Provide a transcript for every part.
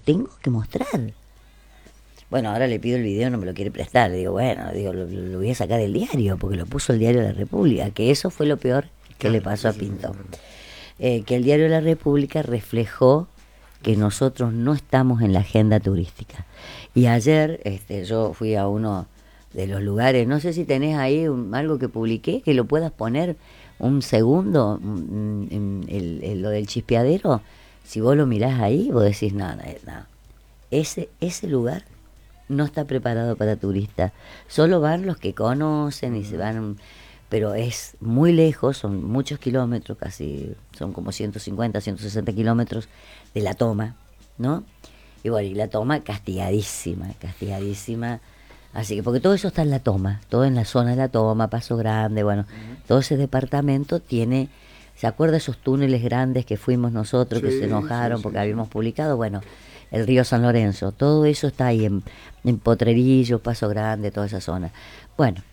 tengo que mostrar. Bueno, ahora le pido el video, no me lo quiere prestar. Le digo, bueno, lo voy a sacar del diario, porque lo puso el Diario de la República, que eso fue lo peor que le pasó a Pinto. Que el Diario de la República reflejó que nosotros no estamos en la agenda turística. Y ayer yo fui a uno de los lugares, no sé si tenés ahí algo que publiqué, que lo puedas poner un segundo, lo del chispeadero. Si vos lo mirás ahí, vos decís, no. Ese lugar no está preparado para turistas. Solo van los que conocen y se van, pero es muy lejos, son muchos kilómetros, casi, son como 150, 160 kilómetros de La Toma, ¿no? Y bueno, y La Toma castigadísima. Así que, porque todo eso está en La Toma, todo en la zona de La Toma, Paso Grande, bueno, todo ese departamento tiene, ¿se acuerda esos túneles grandes que fuimos nosotros, que se enojaron porque habíamos publicado? Bueno, el río San Lorenzo, todo eso está ahí en Potrerillo, Paso Grande, toda esa zona. Bueno,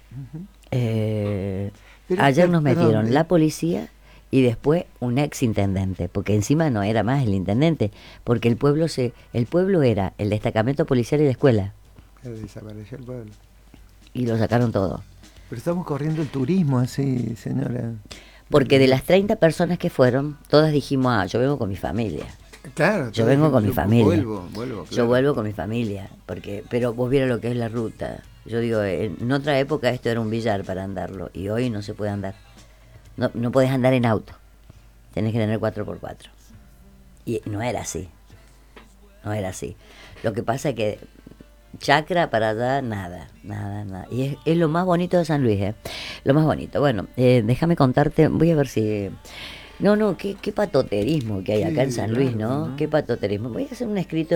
ayer nos metieron la policía y después un ex intendente, porque encima no era más el intendente, porque el pueblo era el destacamento policial y la escuela. Desapareció el pueblo. Y lo sacaron todo. Pero estamos corriendo el turismo así, señora. Porque de las 30 personas que fueron, todas dijimos, yo vengo con mi familia. Claro, yo vengo con mi familia. Vuelvo, claro. Yo vuelvo con mi familia, pero vos vieron lo que es la ruta. Yo digo, en otra época esto era un billar para andarlo, y hoy no se puede andar. No podés andar en auto, tenés que tener 4x4. Y no era así. Lo que pasa es que chacra para allá, nada. Y es lo más bonito de San Luis, lo más bonito. Bueno, déjame contarte, voy a ver si... No, qué patoterismo que hay acá en San Luis, ¿no? Qué patoterismo. Voy a hacer un escrito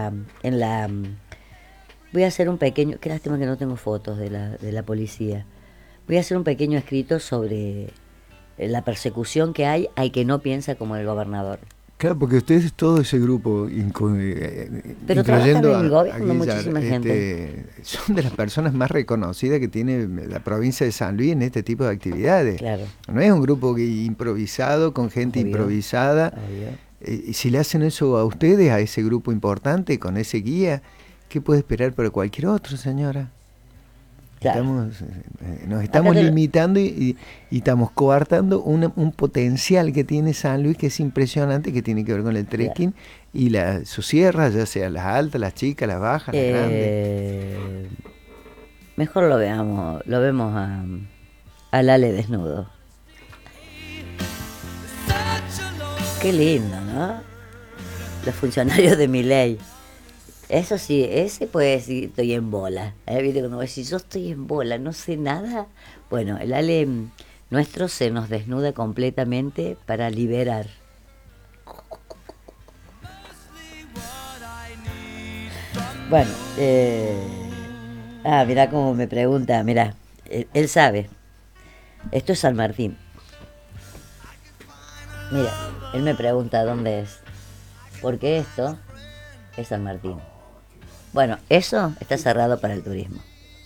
voy a hacer un pequeño, qué lástima que no tengo fotos de la policía. Voy a hacer un pequeño escrito sobre la persecución que hay al que no piensa como el gobernador. Claro, porque ustedes, todo ese grupo, pero incluyendo en el gobierno, muchísima gente. Son de las personas más reconocidas que tiene la provincia de San Luis en este tipo de actividades. Claro. No es un grupo improvisado, con gente improvisada. Y si le hacen eso a ustedes, a ese grupo importante, con ese guía, ¿qué puede esperar para cualquier otro, señora? Claro. Nos estamos limitando y estamos coartando un potencial que tiene San Luis, que es impresionante, que tiene que ver con el trekking y sus sierras, ya sea las altas, las chicas, las bajas, las grandes. Mejor lo vemos al Ale desnudo. Qué lindo, ¿no? Los funcionarios de Milei. Eso sí, ese puede decir, estoy en bola. ¿Viste? Cuando vos decís, yo estoy en bola, no sé nada. Bueno, el Ale nuestro se nos desnuda completamente para liberar. Bueno, mirá cómo me pregunta, mirá, él sabe. Esto es San Martín. Mira, él me pregunta dónde es. Porque esto es San Martín. Bueno, eso está cerrado para el turismo.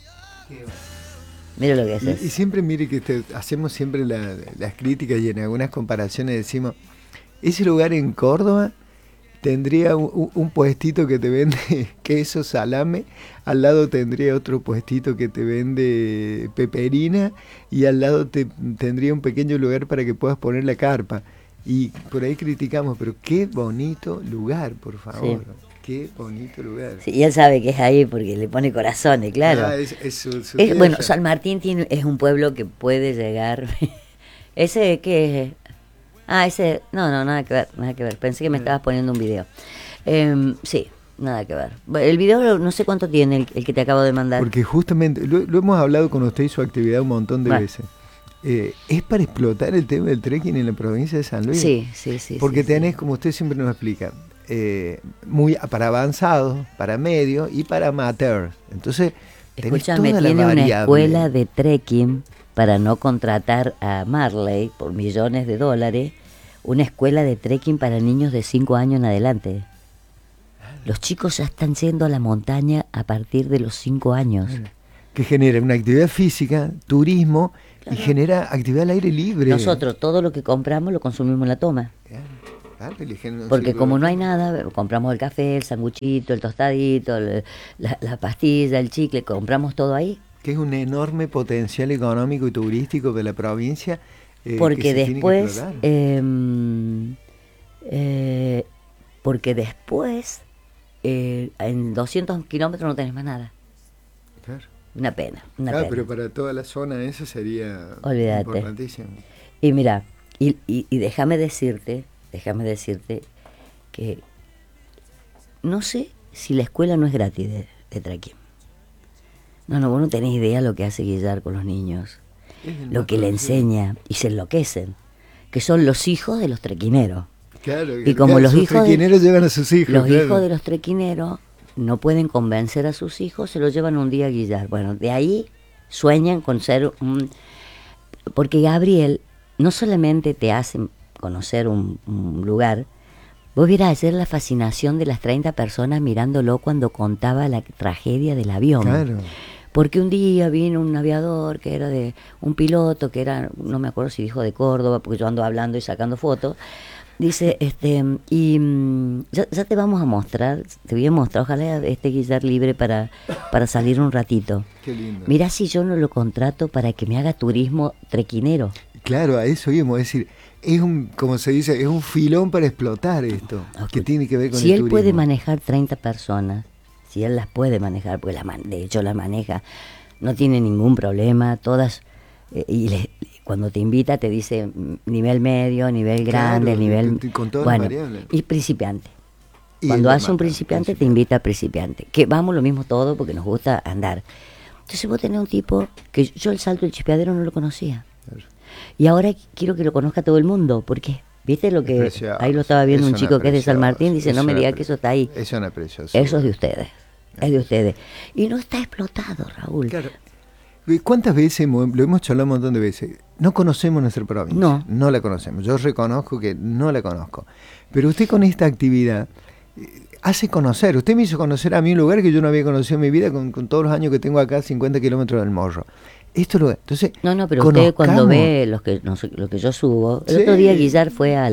Mire lo que es eso. Y siempre mire que hacemos siempre las críticas y en algunas comparaciones decimos, ese lugar en Córdoba tendría un puestito que te vende queso, salame, al lado tendría otro puestito que te vende peperina y al lado tendría un pequeño lugar para que puedas poner la carpa. Y por ahí criticamos, pero qué bonito lugar, por favor. Sí. Qué bonito lugar. Sí, y él sabe que es ahí porque le pone corazones, claro. Bueno, San Martín es un pueblo que puede llegar. ¿Ese qué es? Ese. No, nada que ver. Pensé que me estabas poniendo un video. Sí, nada que ver. El video no sé cuánto tiene el que te acabo de mandar. Porque justamente, lo hemos hablado con usted y su actividad un montón de veces. Es para explotar el tema del trekking en la provincia de San Luis. Sí. Porque tenés, como usted siempre nos explica, muy para avanzados, para medio y para amateur. Entonces, escúchame, tiene una escuela de trekking para no contratar a Marley por millones de dólares, una escuela de trekking para niños de 5 años en adelante. Los chicos ya están yendo a la montaña a partir de los 5 años. Que genera una actividad física, turismo, claro, y genera actividad al aire libre. Nosotros todo lo que compramos lo consumimos en La Toma. Claro, eligen un Porque círculo como no hay virtuoso. nada, compramos el café, el sanguchito, el tostadito, la pastilla, el chicle, compramos todo ahí. Que es un enorme potencial económico y turístico de la provincia que Porque se tiene que después, explotar. eh, porque después, en 200 kilómetros no tenés más nada. Claro. Una pena, una Claro, pena. pero para toda la zona eso sería Olvídate. importantísimo. Y mira, y déjame decirte que no sé si la escuela no es gratis de trekking. No, vos no tenés idea lo que hace Guillar con los niños, lo que le enseña, y se enloquecen, que son los hijos de los trequineros. Claro, Y como los hijos llevan a sus hijos. los claro. hijos de los trequineros no pueden convencer a sus hijos, se los llevan un día a Guillar. Bueno, de ahí sueñan con ser un... Porque Gabriel no solamente te hace conocer un lugar, vos vieras ayer la fascinación de las 30 personas mirándolo cuando contaba la tragedia del avión. Claro. Porque un día vino un aviador que era de un piloto, que era, no me acuerdo si dijo de Córdoba, porque yo ando hablando y sacando fotos. Dice, ya te vamos a mostrar, te voy a mostrar, ojalá Guillar libre para salir un ratito. Qué lindo. Mirá si yo no lo contrato para que me haga turismo trequinero. Claro, a eso íbamos, es decir, es un, como se dice, es un filón para explotar esto, que tiene que ver con si el él turismo. puede manejar 30 personas, si él las puede manejar, porque de hecho las maneja, no tiene ningún problema, todas, cuando te invita te dice nivel medio, nivel grande, Claro, nivel... con todas bueno, las variables. y principiante. Y Cuando el hace un principiante te invita a principiante, que vamos lo mismo todo porque nos gusta andar. Entonces vos tenés un tipo que yo el salto del chispeadero no lo conocía. Claro. Y ahora quiero que lo conozca todo el mundo, porque viste lo que Precioso. ahí lo estaba viendo Es un chico una que es de San preciosa, Martín, dice, es no me una diga que eso está ahí. Es una preciosa. Eso es de ustedes, es de ustedes. Y no está explotado, Raúl. Claro. ¿Cuántas veces lo hemos charlado un montón de veces? No conocemos nuestra provincia. No la conocemos. Yo reconozco que no la conozco. Pero usted con esta actividad hace conocer. Usted me hizo conocer a mí un lugar que yo no había conocido en mi vida con todos los años que tengo acá, 50 kilómetros del Morro. Esto lo entonces No, pero usted cuando ve lo que yo subo, el otro día Guillar fue a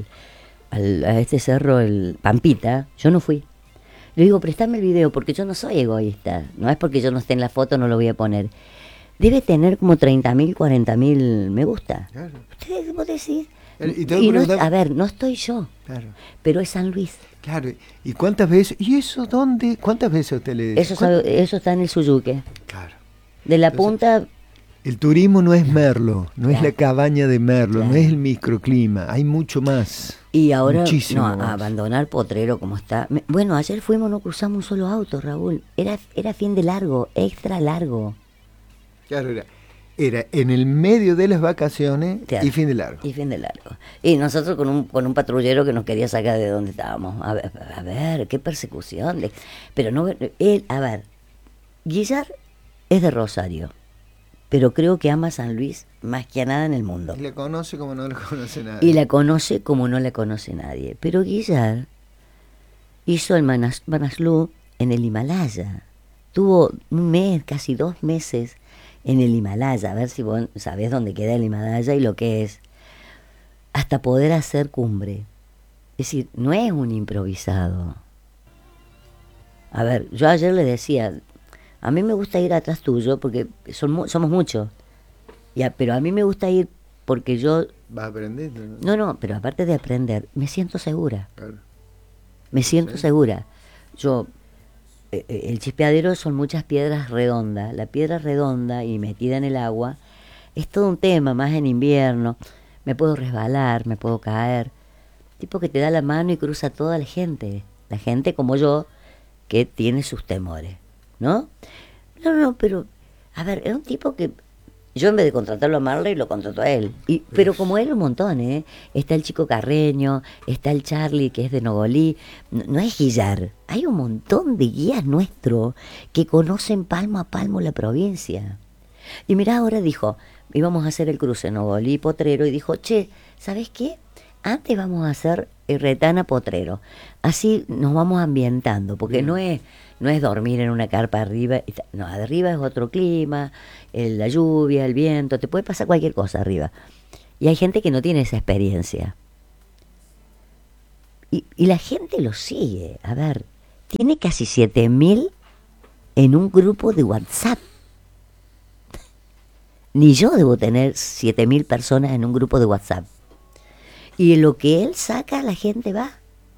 este cerro, el Pampita, yo no fui. Le digo, préstame el video porque yo no soy egoísta, no es porque yo no esté en la foto, no lo voy a poner. Debe tener como 30.000, 40.000 me gusta. Claro. Ustedes, vos decís, y no, a ver, no estoy yo, claro. pero es San Luis. Claro, ¿y cuántas veces? ¿Y eso dónde? ¿Cuántas veces usted le dice? Eso está en el Suyuque. Claro. De la Entonces, punta... El turismo no es Merlo, no es la cabaña de Merlo, Claro. no es el microclima, hay mucho más. Y ahora, muchísimo no, más. abandonar Potrero como está. Bueno, ayer fuimos, no cruzamos un solo auto, Raúl. Era fin de largo, extra largo. Claro, era en el medio de las vacaciones Claro. y fin de largo. Y fin de largo. Y nosotros con un patrullero que nos quería sacar de donde estábamos. A ver, qué persecución. Pero no, él, a ver, Guillar es de Rosario, pero creo que ama a San Luis más que a nada en el mundo. Y la conoce como no la conoce nadie. Y la conoce como no la conoce nadie. Pero Guillar hizo el Manaslu en el Himalaya. Tuvo un mes, casi 2 meses en el Himalaya. A ver si vos sabés dónde queda el Himalaya y lo que es. Hasta poder hacer cumbre. Es decir, no es un improvisado. A ver, yo ayer le decía, a mí me gusta ir atrás tuyo porque somos muchos. Pero a mí me gusta ir porque yo... Vas aprendiendo, ¿no? No, pero aparte de aprender, me siento segura. Claro. Me siento Sí. segura. Yo, el chispeadero son muchas piedras redondas. La piedra redonda y metida en el agua es todo un tema, más en invierno. Me puedo resbalar, me puedo caer. Tipo que te da la mano y cruza toda la gente. La gente como yo, que tiene sus temores, ¿no? No, pero, a ver, era un tipo que... Yo en vez de contratarlo a Marley, lo contrato a él. Pero como él un montón, ¿eh? Está el Chico Carreño, está el Charlie, que es de Nogolí. No es Guillar. Hay un montón de guías nuestros que conocen palmo a palmo la provincia. Y mirá, ahora dijo, íbamos a hacer el cruce Nogolí Potrero, y dijo, che, ¿sabes qué? Antes vamos a hacer Retana Potrero. Así nos vamos ambientando, porque no es dormir en una carpa arriba. No, arriba es otro clima, la lluvia, el viento, te puede pasar cualquier cosa arriba. Y hay gente que no tiene esa experiencia. y la gente lo sigue. A ver, tiene casi 7.000 en un grupo de WhatsApp. Ni yo debo tener 7.000 personas en un grupo de WhatsApp. Y lo que él saca, la gente va.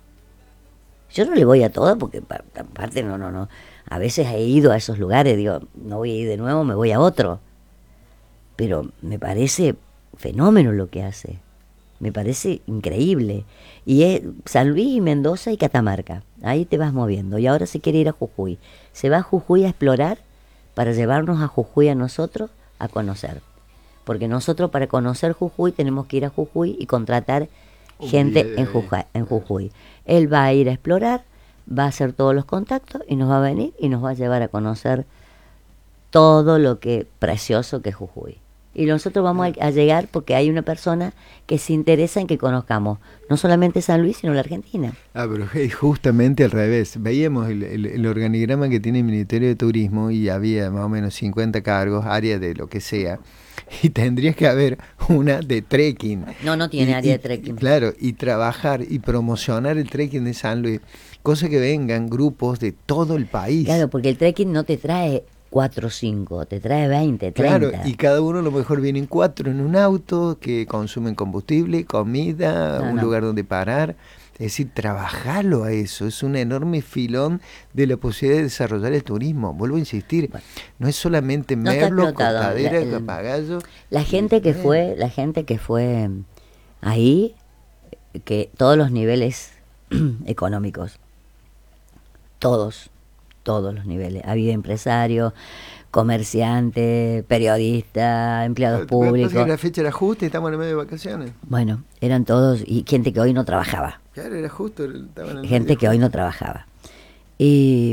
Yo no le voy a todo porque aparte no. A veces he ido a esos lugares, digo, no voy a ir de nuevo, me voy a otro. Pero me parece fenómeno lo que hace. Me parece increíble. Y es San Luis y Mendoza y Catamarca. Ahí te vas moviendo. Y ahora se quiere ir a Jujuy. Se va a Jujuy a explorar para llevarnos a Jujuy a nosotros a conocer. Porque nosotros para conocer Jujuy tenemos que ir a Jujuy y contratar gente en Jujuy. Él va a ir a explorar, va a hacer todos los contactos y nos va a venir y nos va a llevar a conocer todo lo que precioso que es Jujuy. Y nosotros vamos a llegar porque hay una persona que se interesa en que conozcamos no solamente San Luis, sino la Argentina. Pero es justamente al revés. Veíamos el organigrama que tiene el Ministerio de Turismo y había más o menos 50 cargos, área de lo que sea. Y tendría que haber una de trekking. No tiene área de trekking. Claro, y trabajar y promocionar el trekking de San Luis. Cosa que vengan grupos de todo el país. Claro, porque el trekking no te trae 4 o 5, te trae 20, 30. Claro, y cada uno a lo mejor vienen 4 en un auto que consumen combustible, comida, un lugar donde parar. Es decir, trabajarlo a eso, es un enorme filón de la posibilidad de desarrollar el turismo. Vuelvo a insistir, no es solamente Merlo, Cortadera, Papagayo. La gente que fue ahí, que todos los niveles económicos, todos los niveles, había empresarios, comerciantes, periodistas, empleados públicos. La fecha era justa y estamos en el medio de vacaciones. Bueno, eran todos, y gente que hoy no trabajaba. Claro, era justo. Gente que hoy no trabajaba. Y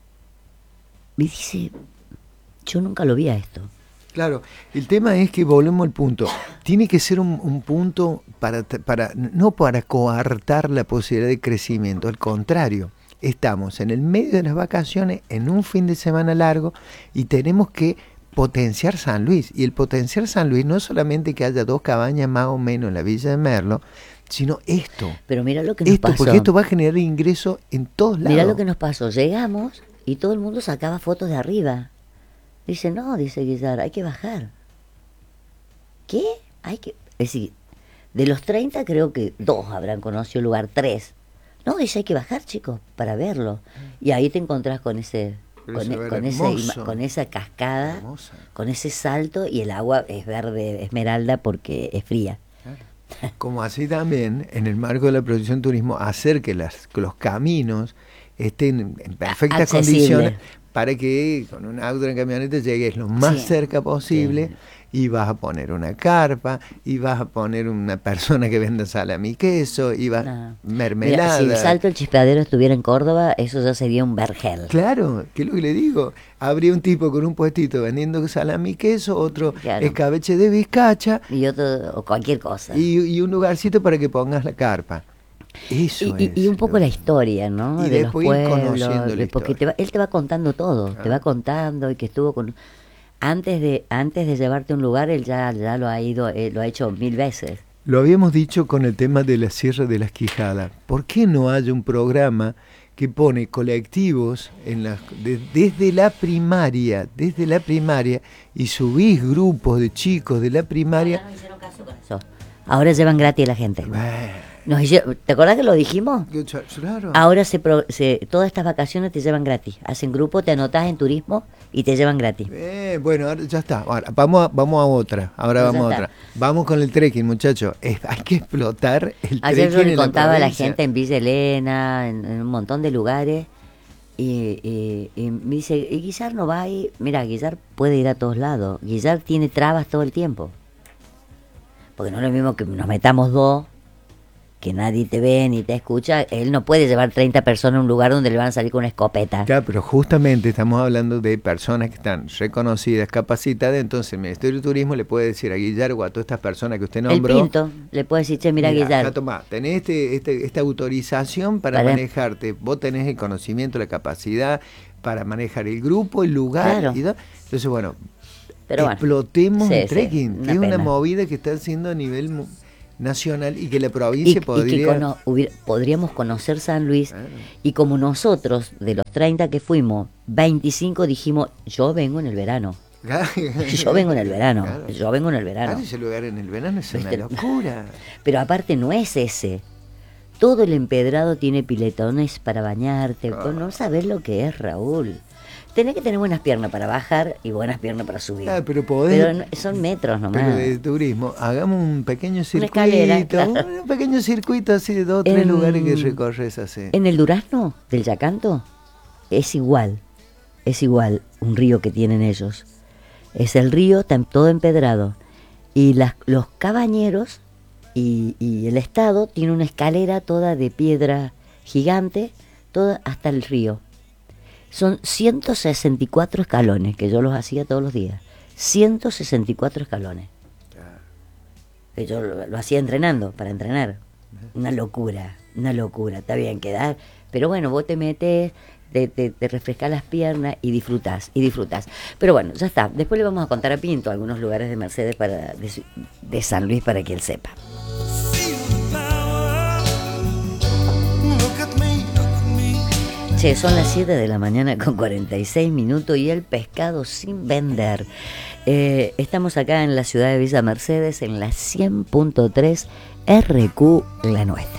me dice, yo nunca lo vi a esto. Claro, el tema es que volvemos al punto. Tiene que ser un punto no para coartar la posibilidad de crecimiento, al contrario. Estamos en el medio de las vacaciones, en un fin de semana largo, y tenemos que potenciar San Luis. Y el potenciar San Luis no es solamente que haya 2 cabañas más o menos en la Villa de Merlo, sino esto. Pero mira lo que nos pasó. Porque esto va a generar ingreso en todos lados. Mira lo que nos pasó. Llegamos y todo el mundo sacaba fotos de arriba. Dice, no, dice Guillar, hay que bajar. ¿Qué? Es decir, de los 30 creo que 2 habrán conocido el lugar, 3. No, dice, hay que bajar, chicos, para verlo. Y ahí te encontrás con con esa cascada, hermosa, con ese salto, y el agua es verde esmeralda porque es fría. Claro. Como así también, en el marco de la producción turismo, hacer que los caminos estén en perfectas condiciones para que con un auto en camioneta llegues lo más cerca posible. Sí. Y vas a poner una carpa, y vas a poner una persona que venda salami y queso, y mermelada. Mira, si el Salto del Chispeadero estuviera en Córdoba, eso ya sería un vergel. Claro, que es lo que le digo. Habría un tipo con un puestito vendiendo salami y queso, otro escabeche de bizcacha. Y otro, o cualquier cosa. Y un lugarcito para que pongas la carpa. Eso y un poco la historia, ¿no? Y de después los ir pueblos, conociendo la porque historia. él te va contando todo, te va contando, y que estuvo con... Antes de llevarte a un lugar, él ya lo ha hecho 1000 veces. Lo habíamos dicho con el tema de la Sierra de las Quijadas. ¿Por qué no hay un programa que pone colectivos desde la primaria, y subís grupos de chicos de la primaria? Ahora no hicieron caso con eso. Ahora llevan gratis a la gente. ¿Te acordás que lo dijimos? Claro. Ahora todas estas vacaciones te llevan gratis. Hacen grupo, te anotás en turismo y te llevan gratis. Bueno, ahora ya está. Ahora, vamos a otra. Vamos con el trekking, muchachos. Hay que explotar el trekking. Ayer yo le contaba a la gente en Villa Elena, en un montón de lugares, y me dice, ¿y Guillar no va ahí? Mira, Guillar puede ir a todos lados. Guillar tiene trabas todo el tiempo. Porque no es lo mismo que nos metamos 2, que nadie te ve ni te escucha. Él no puede llevar 30 personas a un lugar donde le van a salir con una escopeta. Claro, pero justamente estamos hablando de personas que están reconocidas, capacitadas. Entonces el Ministerio de Turismo le puede decir a Guillar o a todas estas personas que usted nombró. El Pinto le puede decir, che, mira Guillar, tomá, tenés esta autorización para manejarte. Vos tenés el conocimiento, la capacidad para manejar el grupo, el lugar. Claro. Entonces, bueno, explotemos el trekking, que es una movida que está haciendo a nivel nacional y que la provincia podría... podríamos conocer San Luis, y como nosotros, de los 30 que fuimos, 25 dijimos, yo vengo en el verano. Yo vengo en el verano, claro. Yo vengo en el verano. Ese lugar en el verano es una locura. Pero aparte no es ese. Todo el empedrado tiene piletones para bañarte. No sabés lo que es, Raúl. Tenés que tener buenas piernas para bajar y buenas piernas para subir. Pero son metros nomás. Pero de turismo, hagamos un pequeño circuito. Una escalera, claro. Un pequeño circuito así de 2 o 3 lugares que recorres así. En el Durazno del Yacanto es igual un río que tienen ellos. Es el río todo empedrado. Y los cabañeros y el Estado tiene una escalera toda de piedra gigante, toda hasta el río. Son 164 escalones, que yo los hacía todos los días. 164 escalones. Que yo lo hacía entrenando, para entrenar. Una locura. Está bien, quedar. Pero bueno, vos te metes, te refrescas las piernas y disfrutás. Pero bueno, ya está. Después le vamos a contar a Pinto algunos lugares de Mercedes de San Luis para que él sepa. Son las 7 de la mañana con 46 minutos y el pescado sin vender. Estamos acá en la ciudad de Villa Mercedes, en la 100.3 RQ La Nuestra.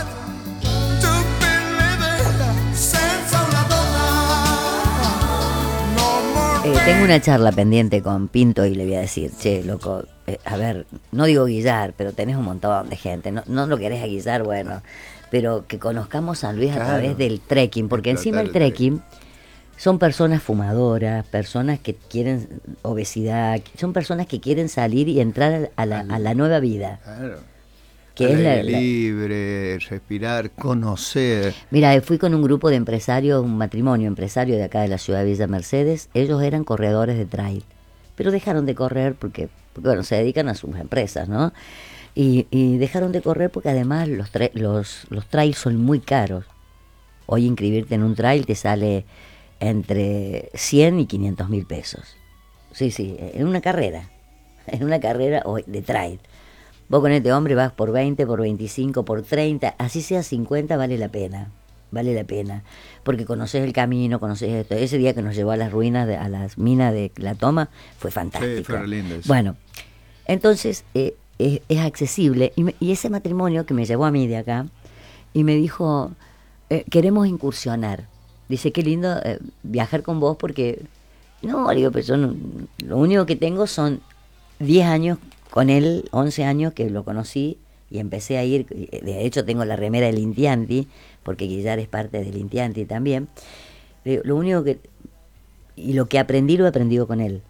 Tengo una charla pendiente con Pinto y le voy a decir, che, loco, a ver, no digo guillar, pero tenés un montón de gente, no lo querés aguillar, bueno, pero que conozcamos San Luis a través del trekking, porque encima el trekking son personas fumadoras, personas que quieren obesidad, son personas que quieren salir y entrar a la nueva vida. Claro. Que es libre, respirar, conocer. Mira, fui con un grupo de empresarios, un matrimonio empresario de acá de la ciudad de Villa Mercedes. Ellos eran corredores de trail, pero dejaron de correr porque bueno, se dedican a sus empresas, ¿no? Y dejaron de correr porque además los trails son muy caros. Hoy inscribirte en un trail te sale entre 100 y 500 mil pesos. Sí, en una carrera hoy de trail. Vos con este hombre vas por 20, por 25, por 30, así sea 50, vale la pena, porque conoces el camino, conoces esto. Ese día que nos llevó a las ruinas, a las minas de La Toma, fue fantástico. Sí, fue lindo eso. Bueno, entonces es accesible, y ese matrimonio que me llevó a mí de acá, y me dijo, queremos incursionar. Dice, qué lindo viajar con vos, porque, no, digo, pero yo no, lo único que tengo son 10 años con él, 11 años que lo conocí y empecé a ir. De hecho tengo la remera del Intianti, porque Guillar es parte del Intianti también. Lo único y lo que aprendí lo he aprendido con él.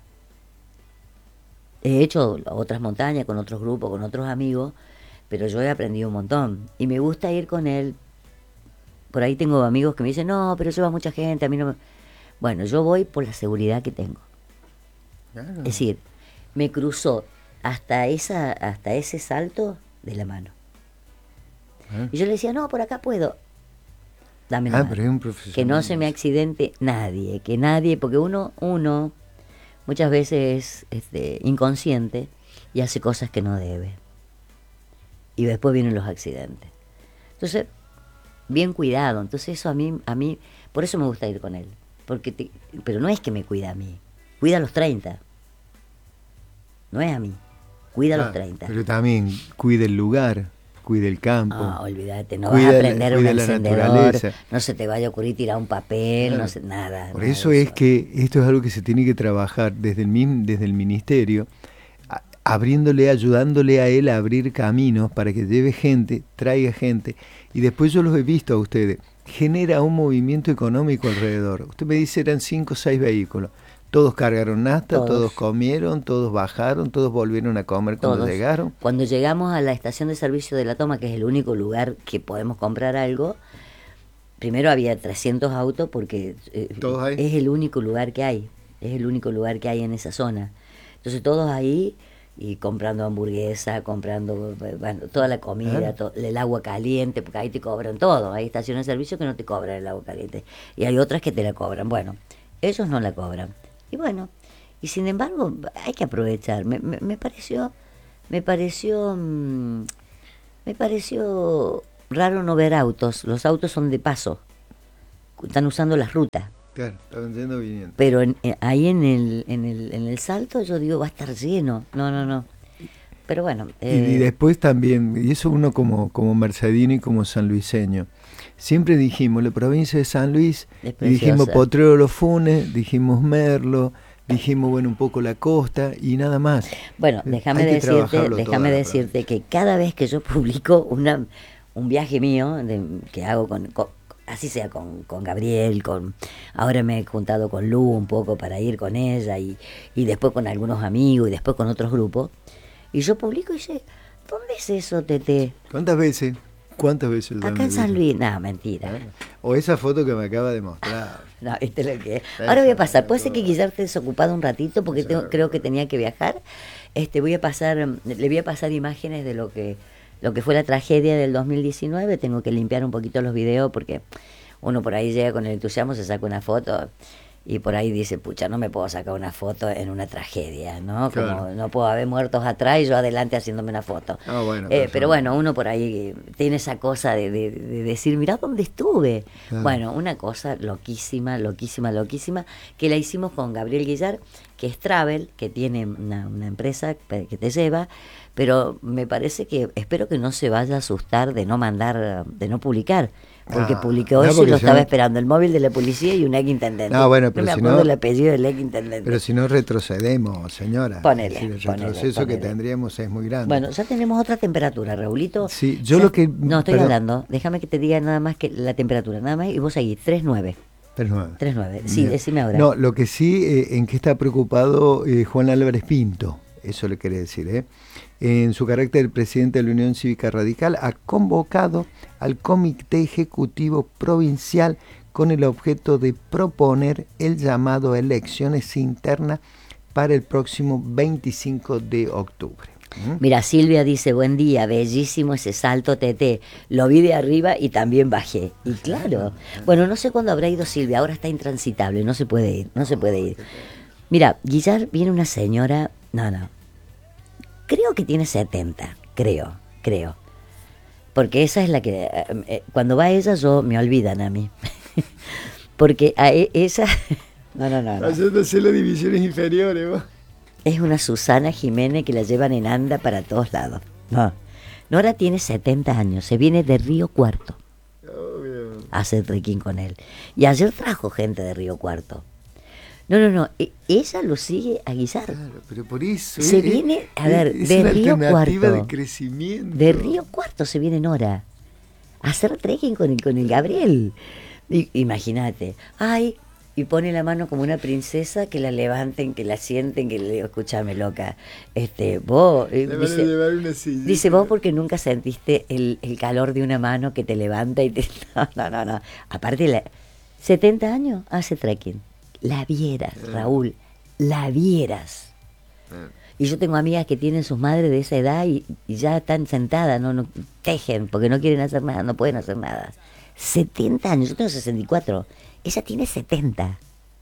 He hecho otras montañas con otros grupos, con otros amigos, pero yo he aprendido un montón y me gusta ir con él. Por ahí tengo amigos que me dicen, no, pero lleva mucha gente, a mí no me... Bueno, yo voy por la seguridad que tengo. Claro. Es decir, me cruzó hasta ese salto de la mano. Y yo le decía, no, por acá puedo. Dame la mano. Pero es un profesional. Que no se me accidente nadie, porque uno muchas veces es inconsciente y hace cosas que no debe. Y después vienen los accidentes. Entonces, bien cuidado. Entonces eso a mí, por eso me gusta ir con él. Pero no es que me cuida a mí, cuida a los 30. No es a mí, cuida a los 30. Pero también cuida el lugar, cuida el campo. No, olvídate, no vas a prender un encendedor, no se te vaya a ocurrir tirar un papel, claro. No sé, nada. Por eso es que esto es algo que se tiene que trabajar desde el ministerio, ayudándole a él a abrir caminos para que lleve gente, traiga gente, y después yo los he visto a ustedes, genera un movimiento económico alrededor. Usted me dice eran 5 o 6 vehículos. Todos cargaron nafta, todos comieron, todos bajaron, todos volvieron a comer cuando llegaron. Cuando llegamos a la estación de servicio de La Toma, que es el único lugar que podemos comprar algo, primero había 300 autos porque es el único lugar que hay. Es el único lugar que hay en esa zona. Entonces todos ahí y comprando hamburguesa, comprando toda la comida, el agua caliente, porque ahí te cobran todo. Hay estaciones de servicio que no te cobran el agua caliente y hay otras que te la cobran. Bueno, ellos no la cobran. Y bueno, y sin embargo hay que aprovechar. Me pareció Me pareció raro no ver autos. Los autos son de paso. Están usando las rutas. Claro, estaban yendo viniendo. Pero ahí en el Salto yo digo, va a estar lleno. No. Pero bueno. Y después también, y eso uno como mercedino y como sanluiseño, siempre dijimos la provincia de San Luis, y dijimos Potrero Los Funes, dijimos Merlo, dijimos bueno un poco la costa y nada más. Bueno, déjame decirte que cada vez que yo publico un viaje mío que hago así sea con Gabriel, ahora me he juntado con Lu un poco para ir con ella y después con algunos amigos y después con otros grupos. Y yo publico y dice, ¿dónde es eso, Tete? ¿Cuántas veces? Acá en San Luis. No, mentira. O esa foto que me acaba de mostrar. No, ¿viste lo que es? Ahora voy a pasar. Puede ser que Guillermo esté desocupado un ratito porque creo que tenía que viajar. Le voy a pasar imágenes de lo que fue la tragedia del 2019. Tengo que limpiar un poquito los videos porque uno por ahí llega con el entusiasmo, se saca una foto y por ahí dice, pucha, no me puedo sacar una foto en una tragedia, ¿no? Claro. Como no puedo haber muertos atrás y yo adelante haciéndome una foto. Pero bueno, uno por ahí tiene esa cosa de decir, mirá dónde estuve. Claro. Bueno, una cosa loquísima, que la hicimos con Gabriel Guillar, que es Travel, que tiene una empresa que te lleva, pero me parece que, espero que no se vaya a asustar de no publicar. Porque publicó eso y lo estaba esperando, el móvil de la policía y un ex intendente. No, bueno, pero no me acuerdo el apellido del ex intendente. Pero si no retrocedemos, señora. Ponele. El retroceso que tendríamos es muy grande. Bueno, ya tenemos otra temperatura, Raulito. Sí, yo lo que... No, estoy hablando, déjame que te diga nada más que la temperatura, nada más, y vos seguís, 3.9. 3.9, sí, decime ahora. No, lo que sí, en que está preocupado Juan Álvarez Pinto, eso le quería decir, en su carácter de presidente de la Unión Cívica Radical, ha convocado al Comité Ejecutivo Provincial con el objeto de proponer el llamado a elecciones internas para el próximo 25 de octubre. Mira, Silvia dice, buen día, bellísimo ese salto, Tete. Lo vi de arriba y también bajé. Y claro, bueno, no sé cuándo habrá ido Silvia, ahora está intransitable, no se puede ir. Mira, Guillar viene una señora, no. Creo que tiene 70, creo. Porque esa es la que... cuando va ella, me olvidan a mí. Porque a esa... No. Haciéndose las divisiones inferiores, vos. Es una Susana Jiménez que la llevan en anda para todos lados. No. Nora tiene 70 años, se viene de Río Cuarto. Hace trekking con él. Y ayer trajo gente de Río Cuarto. No, ella lo sigue a Guillar. Claro, pero por eso... Se viene, a ver, de Río Cuarto. De crecimiento. De Río Cuarto se viene Nora a hacer trekking con el Gabriel. Imagínate. Ay, y pone la mano como una princesa, que la levanten, que la sienten, que le digo, escúchame, loca. Vos... dice, vos porque nunca sentiste el calor de una mano que te levanta y te... No. Aparte, 70 años hace trekking. La vieras, Raúl, la vieras. Y yo tengo amigas que tienen sus madres de esa edad y ya están sentadas, no tejen, porque no quieren hacer nada, no pueden hacer nada. 70 años, yo tengo 64, ella tiene 70.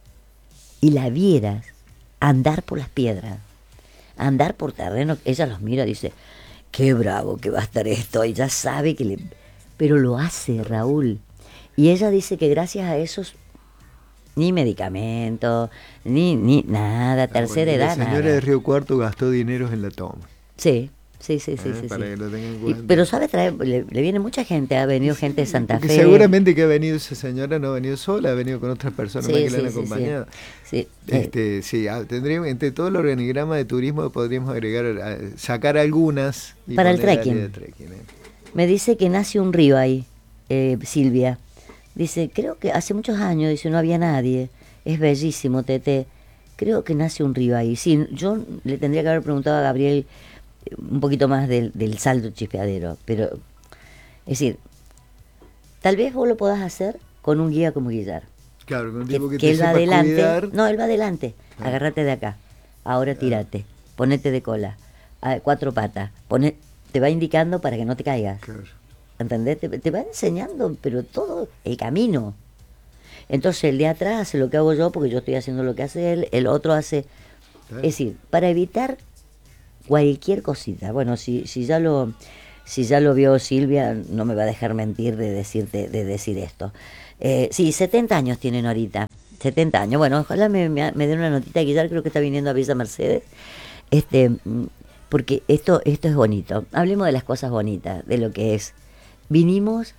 Y la vieras andar por las piedras, andar por terreno, ella los mira y dice, qué bravo que va a estar esto, y ya sabe que pero lo hace, Raúl. Y ella dice que gracias a esos... Ni medicamento, ni nada, tercera edad, nada. La señora de Río Cuarto gastó dineros en la toma. Sí. Para que lo tengan en cuenta. Pero sabe traer, le viene mucha gente, ha venido gente de Santa Fe. Seguramente que ha venido esa señora, no ha venido sola, ha venido con otras personas que la han acompañado. Sí. Tendríamos, entre todo el organigrama de turismo podríamos agregar, sacar algunas. Para el trekking. Me dice que nace un río ahí, Silvia. Dice, creo que hace muchos años, dice, no había nadie. Es bellísimo, Tete. Creo que nace un río ahí. Sí, yo le tendría que haber preguntado a Gabriel un poquito más del Salto Chispeadero. Pero, es decir, tal vez vos lo podás hacer con un guía como Guillar. Claro, con un tipo que te él va adelante. Cuidar. No, él va adelante. Agárrate de acá. Ahora tírate. Ponete de cola. 4 patas. Te va indicando para que no te caigas. Claro. ¿Entendés? Te va enseñando, pero todo el camino. Entonces el de atrás hace lo que hago yo, porque yo estoy haciendo lo que hace él, el otro hace... Claro. Es decir, para evitar cualquier cosita. Bueno, si si ya lo vio Silvia, no me va a dejar mentir de decir esto. Sí, 70 años tienen ahorita. 70 años. Bueno, ojalá me den una notita que ya creo que está viniendo a Villa Mercedes. Porque esto es bonito. Hablemos de las cosas bonitas, de lo que es. Vinimos,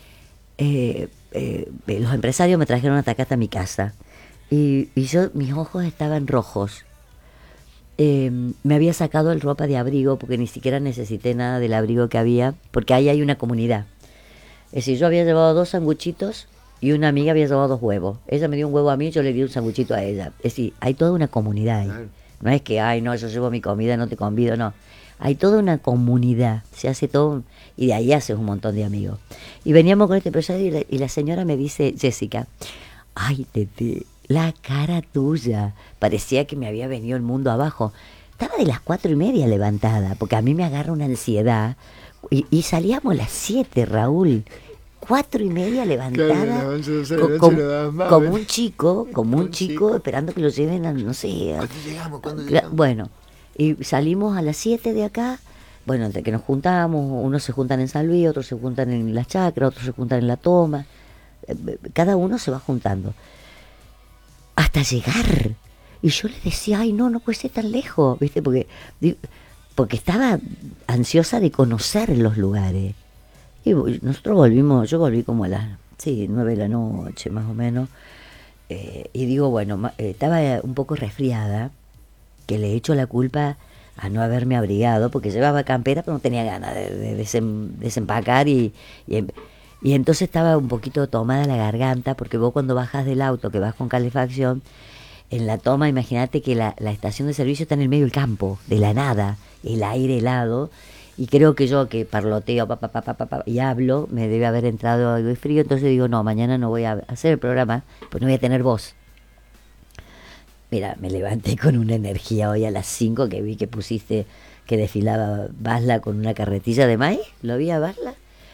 los empresarios me trajeron hasta acá, hasta mi casa. Y yo, mis ojos estaban rojos. Me había sacado el ropa de abrigo porque ni siquiera necesité nada del abrigo que había, porque ahí hay una comunidad. Es decir, yo había llevado 2 sanguchitos y una amiga había llevado 2 huevos. Ella me dio un huevo a mí, yo le di un sanguchito a ella. Es decir, hay toda una comunidad ahí. Claro. No es que, ay, no, yo llevo mi comida, no te convido, no. Hay toda una comunidad, se hace todo, y de ahí haces un montón de amigos. Y veníamos con este empresario y la señora me dice, Jessica, ay, Tete, la cara tuya, parecía que me había venido el mundo abajo. Estaba de las 4:30 levantada, porque a mí me agarra una ansiedad, y salíamos a las 7, Raúl, 4:30 levantada, como un chico, esperando que lo lleven a, no sé. ¿Cuándo llegamos? Bueno, y salimos a las 7 de acá. Bueno, entre que nos juntamos, unos se juntan en San Luis, otros se juntan en las chacras, otros se juntan en la toma. Cada uno se va juntando. Hasta llegar. Y yo le decía, ay, no puede ser tan lejos, ¿viste? Porque estaba ansiosa de conocer los lugares. Y nosotros volvimos, yo volví como a las 9 de la noche, más o menos. Y digo, bueno, estaba un poco resfriada, que le echo la culpa a no haberme abrigado, porque llevaba campera, pero no tenía ganas de desempacar y entonces estaba un poquito tomada la garganta, porque vos cuando bajas del auto, que vas con calefacción, en la toma, imagínate que la estación de servicio está en el medio del campo, de la nada, el aire helado, y creo que yo que parloteo y hablo, me debe haber entrado algo de frío, entonces digo, no, mañana no voy a hacer el programa, pues no voy a tener voz. Mira, me levanté con una energía hoy a las 5 que vi que pusiste que desfilaba Basla con una carretilla de maíz, ¿lo vi a Basla?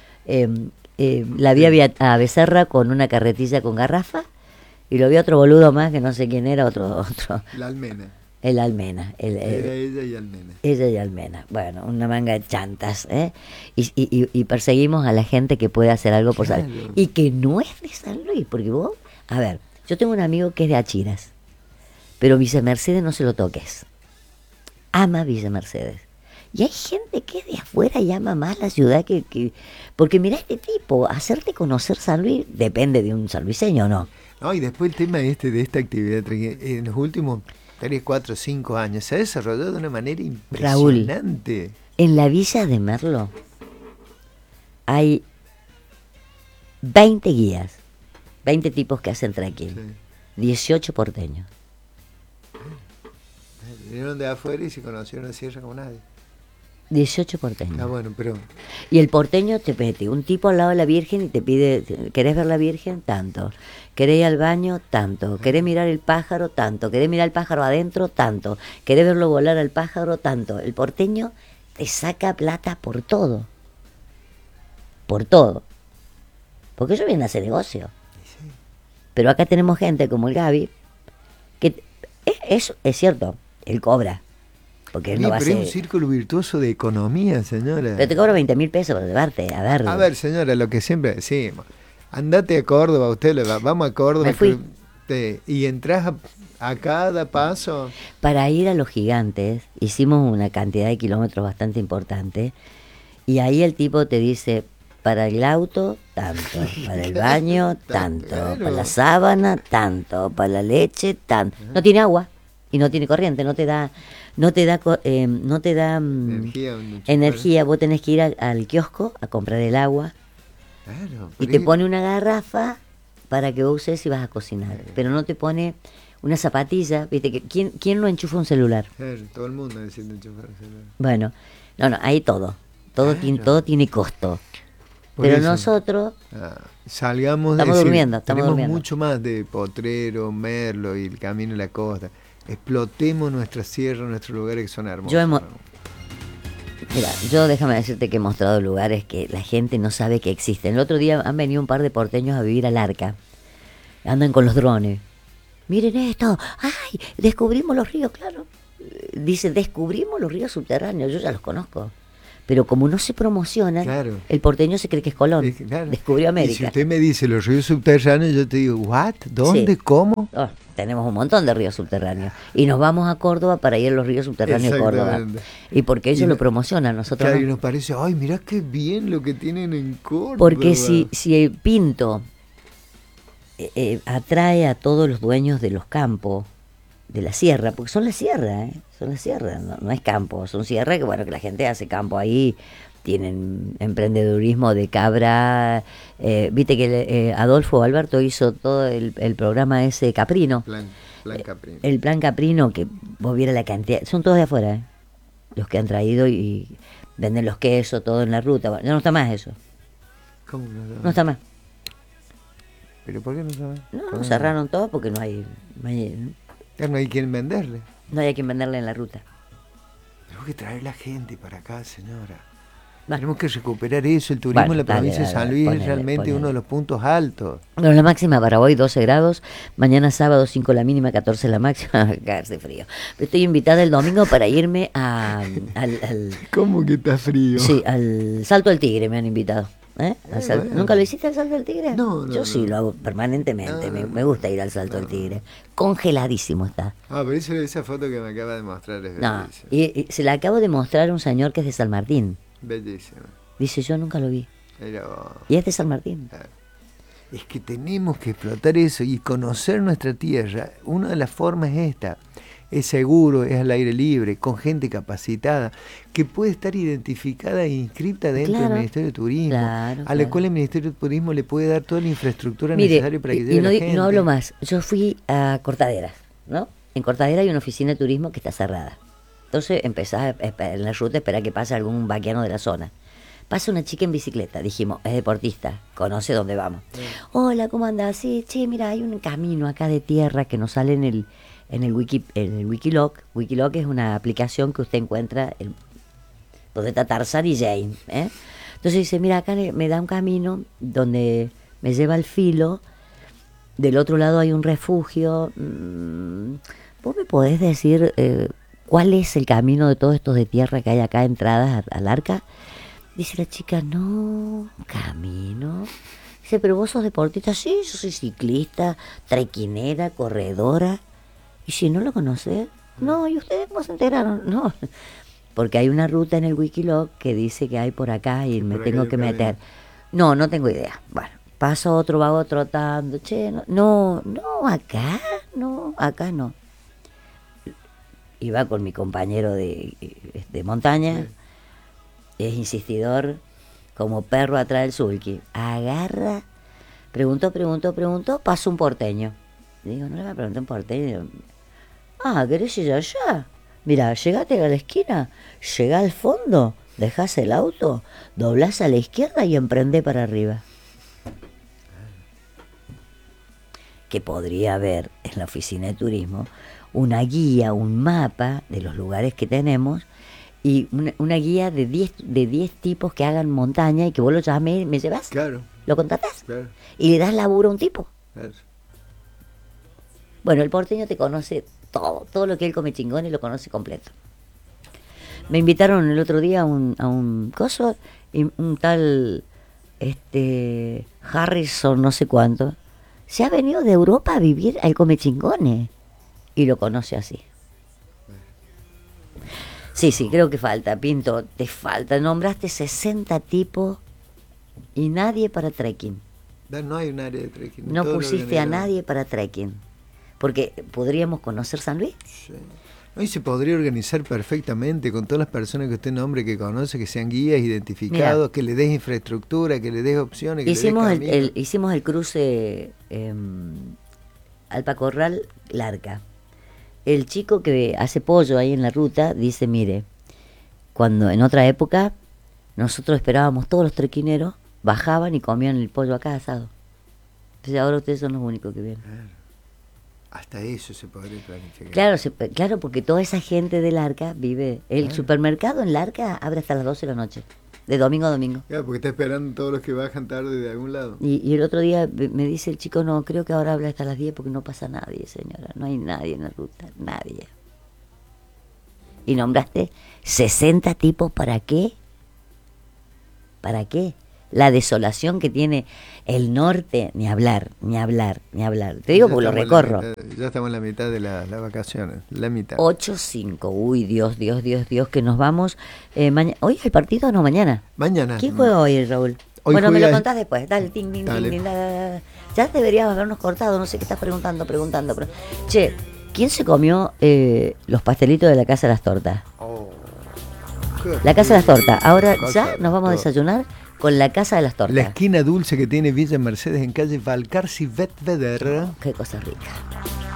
La vi a Becerra con una carretilla con garrafa, y lo vi a otro boludo más que no sé quién era, otro. La Almena. El Almena. Era ella y Almena. Ella y Almena. Bueno, una manga de chantas, ¿eh? Y perseguimos a la gente que puede hacer algo por San Luis. Y que no es de San Luis, porque vos, a ver, yo tengo un amigo que es de Achiras, pero Villa Mercedes no se lo toques. Ama Villa Mercedes. Y hay gente que es de afuera y ama más la ciudad que porque mirá este tipo, hacerte conocer San Luis depende de un sanluiseño, ¿no? No, y después el tema de esta actividad, en los últimos 3, 4, 5 años se ha desarrollado de una manera impresionante. Raúl, en la Villa de Merlo hay 20 guías, 20 tipos que hacen trekking, sí. 18 porteños. Vinieron de afuera y se conocieron la sierra como nadie. 18 porteños. Ah, bueno, pero... Y el porteño te mete un tipo al lado de la Virgen y te pide, ¿querés ver la Virgen? Tanto. ¿Querés ir al baño? Tanto. ¿Querés mirar el pájaro? Tanto. ¿Querés mirar el pájaro adentro? Tanto. ¿Querés verlo volar al pájaro? Tanto. El porteño te saca plata por todo. Por todo. Porque ellos vienen a hacer negocio. Sí. Pero acá tenemos gente como el Gaby, que es cierto, él cobra. Porque él no va pero a es un círculo virtuoso de economía, señora. Pero te cobro 20.000 pesos para llevarte, a ver. A ver, señora, lo que siempre decimos, andate a Córdoba, vamos a Córdoba. Me fui. Y entras a cada paso. Para ir a Los Gigantes hicimos una cantidad de kilómetros bastante importante, y ahí el tipo te dice, para el auto, tanto, para el baño, tanto, claro. Para la sábana, tanto, para la leche, tanto. No tiene agua y no tiene corriente, no te da energía. Vos tenés que ir al kiosco a comprar el agua. Claro, y te pone una garrafa para que vos uses si vas a cocinar, pero no te pone una zapatilla, viste que ¿quién no enchufa un celular? Claro, todo el mundo necesita enchufar el celular. Bueno, no, ahí todo tiene costo. Por pero eso, nosotros salgamos estamos durmiendo, tenemos mucho más de Potrero, Merlo y el Camino de la Costa. Explotemos nuestras sierras, nuestros lugares que son hermosos. Yo déjame decirte que he mostrado lugares que la gente no sabe que existen. El otro día han venido un par de porteños a vivir al Arca. Andan con los drones. Miren esto. ¡Ay! Descubrimos los ríos, claro. Dice, descubrimos los ríos subterráneos. Yo ya los conozco. Pero como no se promociona, claro, el porteño se cree que es Colón, claro, descubrió América. Y si usted me dice los ríos subterráneos, yo te digo, ¿what? ¿Dónde? Sí. ¿Cómo? Oh, tenemos un montón de ríos subterráneos. Y nos vamos a Córdoba para ir a los ríos subterráneos de Córdoba. Y porque ellos lo promocionan, nosotros claro, no. Y nos parece, ay, mirá qué bien lo que tienen en Córdoba. Porque si Pinto atrae a todos los dueños de los campos, de la sierra, porque son la sierra, son la sierra, no es campo, son sierra que bueno, que la gente hace campo ahí, tienen emprendedurismo de cabra, viste que Adolfo Alberto hizo todo el programa ese Caprino, plan Caprino. El plan Caprino, que vos vieras la cantidad, son todos de afuera, los que han traído y venden los quesos, todo en la ruta, bueno, ya no está más eso. ¿Cómo no? No está más. ¿Pero por qué no está más? No, cerraron todo porque no hay ya no hay quien venderle. No hay a quien venderle en la ruta. Tenemos que traer la gente para acá, señora. Tenemos que recuperar eso. El turismo en la provincia de San Luis es realmente uno de los puntos altos. Bueno, la máxima para hoy 12 grados, mañana sábado 5 la mínima, 14 la máxima, cagarse frío. Estoy invitada el domingo para irme al ¿Cómo que está frío? Sí, al Salto del Tigre me han invitado. Bueno. ¿Nunca lo hiciste al Salto del Tigre? No, Yo sí lo hago permanentemente, me gusta ir al Salto del Tigre. Congeladísimo está. Pero esa foto que me acaba de mostrar es bellísima. Y se la acabo de mostrar a un señor que es de San Martín. Bellísimo. Dice, yo nunca lo vi. Pero, y es de San Martín. Es que tenemos que explotar eso y conocer nuestra tierra. Una de las formas es esta. Es seguro, es al aire libre, con gente capacitada, que puede estar identificada e inscripta dentro del Ministerio de Turismo, a la cual el Ministerio de Turismo le puede dar toda la infraestructura necesaria para que llegue la gente. Y no hablo más, yo fui a Cortaderas, ¿no? En Cortaderas hay una oficina de turismo que está cerrada. Entonces empezás en la ruta a esperar que pase algún vaquiano de la zona. Pasa una chica en bicicleta, dijimos, es deportista, conoce dónde vamos. Hola, ¿cómo andás? Sí, che, mira, hay un camino acá de tierra que nos sale en el Wikiloc. Wikiloc es una aplicación que usted encuentra donde está Tarzán y Jane. Entonces dice, mira, acá me da un camino donde me lleva al filo, del otro lado hay un refugio. ¿Vos me podés decir cuál es el camino de todos estos de tierra que hay acá entradas al Arca? Dice la chica, no, camino. Dice, pero vos sos deportista. Sí, yo soy ciclista, trequinera, corredora. Y si no lo conocés, no, ¿y ustedes cómo se enteraron? No, porque hay una ruta en el Wikiloc que dice que hay por acá y me tengo que meter. No tengo idea. Bueno, paso otro vago trotando. Che, no, acá no. Iba con mi compañero de montaña, es insistidor, como perro atrás del sulky. Agarra, preguntó, pasó un porteño. Digo, no le va a preguntar un porteño. ¿Querés ir allá? Mira, llegate a la esquina, llegá al fondo, dejás el auto, doblás a la izquierda y emprendé para arriba. Que podría haber en la oficina de turismo una guía, un mapa de los lugares que tenemos y una guía de 10 tipos que hagan montaña y que vos lo llames, ¿me llevas? Claro. ¿Lo contratás? Claro. Y le das laburo a un tipo. Claro. Bueno, el porteño te conoce todo lo que él come chingones lo conoce completo. Me invitaron el otro día a un coso, y un tal Harrison, no sé cuánto, se ha venido de Europa a vivir al come chingones y lo conoce así. Sí, creo que falta, Pinto, te falta. Nombraste 60 tipos y nadie para trekking. No hay un área de trekking. No pusiste a nadie para trekking. Porque podríamos conocer San Luis. Sí. Y se podría organizar perfectamente con todas las personas que usted nombre, que conoce, que sean guías identificados. Mirá, que le des infraestructura, que le des opciones, que hicimos le des camino. Hicimos el cruce Alpacorral Larca. El chico que hace pollo ahí en la ruta dice, mire, cuando en otra época nosotros esperábamos, todos los trequineros bajaban y comían el pollo acá asado. Entonces ahora ustedes son los únicos que vienen. Claro. Hasta eso se podría planificar. Claro, porque toda esa gente del Arca vive. El supermercado en Larca abre hasta las 12 de la noche, de domingo a domingo. Claro, porque está esperando todos los que bajan tarde de algún lado. Y el otro día me dice el chico, no, creo que ahora habla hasta las 10 porque no pasa nadie, señora. No hay nadie en la ruta, nadie. Y nombraste 60 tipos, ¿para qué? ¿Para qué? La desolación que tiene el norte, ni hablar, ni hablar, ni hablar. Te digo porque lo recorro. Ya estamos en la mitad de las vacaciones, la mitad. 8-5, uy, Dios, que nos vamos. ¿Hoy hay partido o no? Mañana. Mañana. ¿Quién juega hoy, Raúl? Hoy bueno, me juega... lo contás después. Dale, ting, ting, ting, ting, ya deberías habernos cortado, no sé qué estás preguntando. Pero... Che, ¿quién se comió los pastelitos de la Casa de las Tortas? La Casa de las Tortas. Ahora ya nos vamos a desayunar con la Casa de las Tortas. La esquina dulce que tiene Villa Mercedes en calle Valcarce y Vedveder. Qué cosa rica.